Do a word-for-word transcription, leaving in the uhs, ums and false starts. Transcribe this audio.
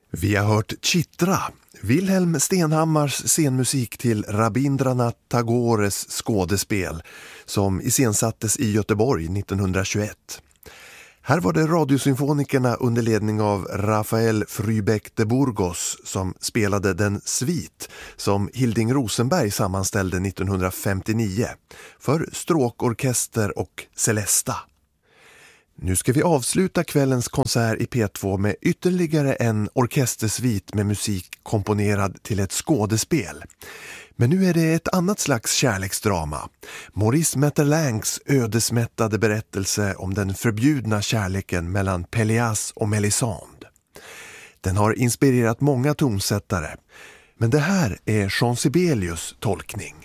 Vi har hört Chitra, Wilhelm Stenhammars scenmusik till Rabindranath Tagores skådespel som iscensattes i Göteborg nittonhundratjugoett. Här var det radiosymfonikerna under ledning av Rafael Frübeck de Burgos som spelade den svit som Hilding Rosenberg sammanställde nittonhundrafemtionio för stråkorkester och Celesta. Nu ska vi avsluta kvällens konsert i P två med ytterligare en orkestersvit med musik komponerad till ett skådespel. Men nu är det ett annat slags kärleksdrama. Maurice Maeterlinck's ödesmättade berättelse om den förbjudna kärleken mellan Pélias och Mélisande. Den har inspirerat många tonsättare. Men det här är Jean Sibelius tolkning.